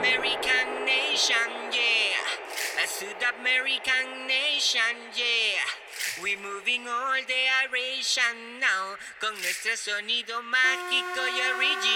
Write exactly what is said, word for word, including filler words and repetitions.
American nation, yeah. A South American nation, yeah. We moving all the aeration now con nuestro sonido mágico y original.